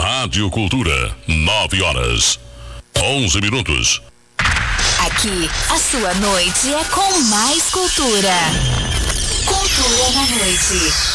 Rádio Cultura, 9h11. Aqui, a sua noite é com mais cultura. Cultura na noite.